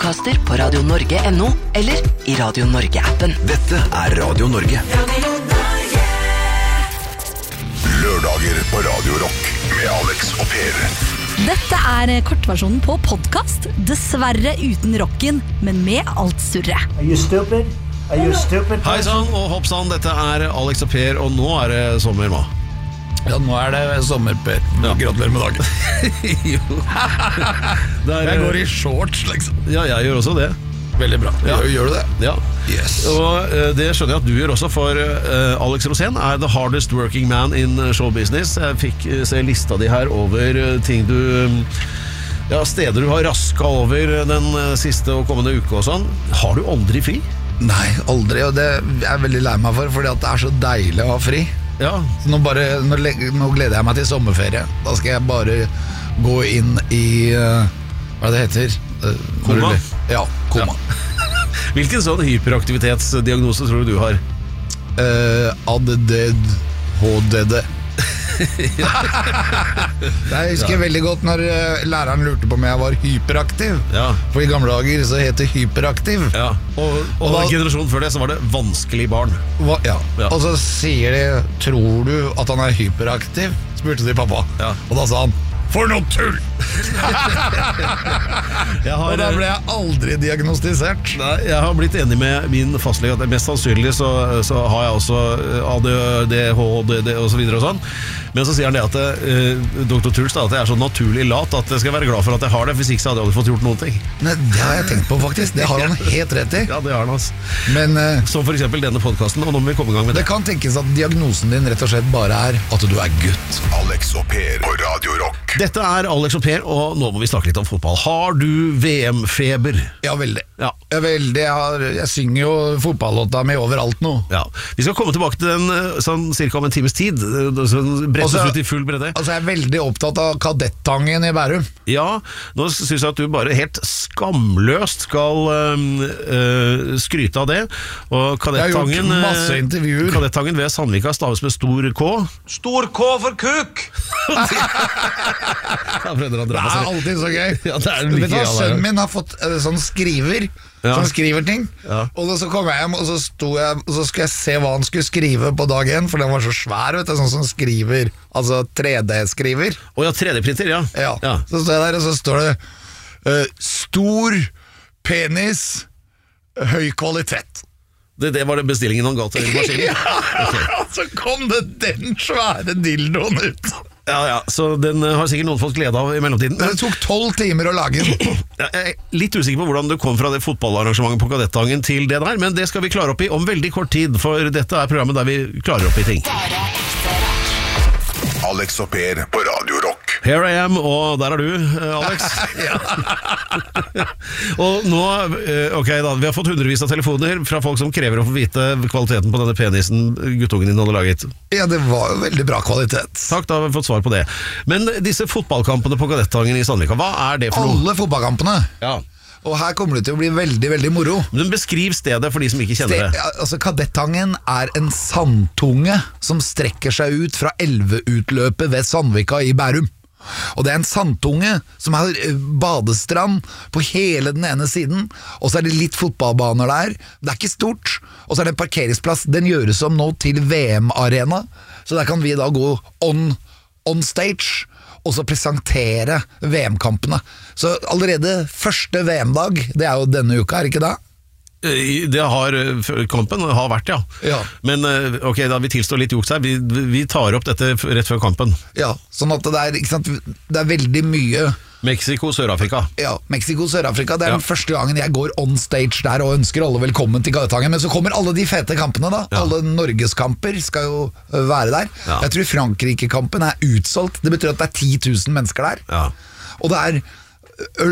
podcaster på radionorge.no eller i Radio Norge-appen. Dette Radio Norge. Lørdager på Radio Rock med Alex og Per. Dette kortversjonen på podcast. Dessverre uten rocken, men med alt surret. Are you stupid? Are you stupid? Hei sann og hopp sann, dette Alex og Per, og nå det sommer, hva? Ja, nå det sommer, Per. Gratulerer med dagen. Jo. Jeg går i shorts, liksom. Ja, jeg gjør også det. Veldig bra. Ja. Gjør du det? Ja. Yes. Og det skjønner jeg at du gjør også, for Alex Rosén the hardest working man in showbusiness. Jeg fikk se lista di her over ting steder du har rasket over den siste og kommende uke og sånn. Har du aldri fri? Nei, aldri, og det jeg veldig lei meg for, fordi at det så deilig å ha fri. Ja. Så nå gleder jeg meg til sommerferie. Da skal jeg bare gå inn i hva det heter? Koma? Ja, koma. Hvilken sånn hyperaktivitetsdiagnose tror du har? ADD. Jeg husker veldig godt når læreren lurte på om jeg var hyperaktiv. For i gamle dager så het det hyperaktiv. Og da, generasjonen før det så var det vanskelig barn. Og så sier de, tror du at han hyperaktiv? Spurte de pappa. Og da sa han, for noe tull! Og da ble jeg aldri diagnostisert. Nei, jeg har blitt enig med min fastlege at mest sannsynlig så har jeg også ADHD og så videre og sånn. Men så sier han det at Dr. Truls at jeg så naturlig lat at jeg skal være glad for at jeg har det. Hvis ikke så hadde jeg aldri fått gjort noen ting. Nei, det har jeg tenkt på faktisk. Det har han helt rett i. Ja, det har han altså. Men, som for eksempel denne podcasten, og nå må vi komme i gang med det. Det kan tenkes at diagnosen din rett og slett bare at du gutt. Alex og Per på Radio Rock. Dette Alex og Per, og nå må vi snakke litt om fotball. Har du VM-feber? Ja, veldig. Veldig. Jeg synger jo fotballåta mi overalt nå. Ja. Vi skal komme tilbake til den sånn cirka om en times tid. Brettes ut i full bredde. Altså, jeg veldig opptatt av Kadettangen i Bærum. Ja, nå synes jeg at du bare helt skamløst skal skryte av det. Og Kadettangen, jeg har gjort masse intervjuer. Kadettangen ved Sandvika staves med stor K. Stor K for kuk! Det alltid så gøy. Sønnen min har fått sånn skriver som skriver ting. Og så kom jeg hjem, og så skulle jeg se hva han skulle skrive på dag 1, for den var så svær, vet du, sånn som skriver, altså 3D-skriver. 3D-printer, ja. Så står jeg der, og så står det stor penis, høy kvalitet. Det var det bestillingen han ga til maskinen. Så kom det den svære dildoen ut. Så den har sikkert noen fått glede av i mellomtiden. Det tok 12 timer å lage den. Jeg er litt usikker på hvordan du kom fra det fotballarrangementet på Kadettangen til det der, men det skal vi klare opp i om veldig kort tid, for dette programmet der vi klarer opp i ting. Alex og Per på Radio Rock. Here I am, og der du, Alex. Og nå, vi har fått hundrevis av telefoner fra folk som krever å få vite kvaliteten på denne penisen guttungen din hadde laget. Ja, det var jo veldig bra kvalitet. Takk, da har vi fått svar på det. Men disse fotballkampene på Kadettangen i Sandvika, hva det for noe? Alle fotballkampene. Ja. Og her kommer det til å bli veldig, veldig moro. Men beskriv stedet for de som ikke kjenner det. Altså, Kadettangen en sandtunge som strekker seg ut fra elveutløpet ved Sandvika i Bærum. Og det en sandtunge som har badestrand på hele den ene siden, og så det litt fotballbaner der. Det ikke stort, og så det en parkeringsplass. Den gjøres om nå til VM-arena, så der kan vi da gå on stage og så presentere VM-kampene. Så allerede første VM-dag, det jo denne uka, ikke det? Det kampen har vært, ja. Men da vi tilstår litt juks her. Vi tar opp dette rett før kampen. Ja, sånn at ikke sant, det veldig mye Mexico, Sør-Afrika. Ja, Mexico, Sør-Afrika. Det den første gangen jeg går on stage der og ønsker alle velkommen til Kadettangen. Men så kommer alle de fete kampene da. Alle Norgeskamper skal jo være der. Jeg tror Frankrike-kampen utsolgt. Det betyr at det 10 000 mennesker der. Og det